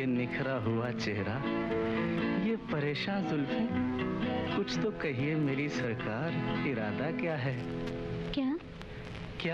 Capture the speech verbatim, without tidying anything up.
ये निखरा हुआ चेहरा, ये परेशान जुल्फें, कुछ तो कहिए मेरी सरकार, इरादा क्या है? क्या?